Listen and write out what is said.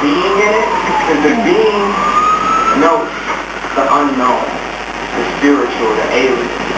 being in it, because the being knows the unknown, the spiritual, the alien.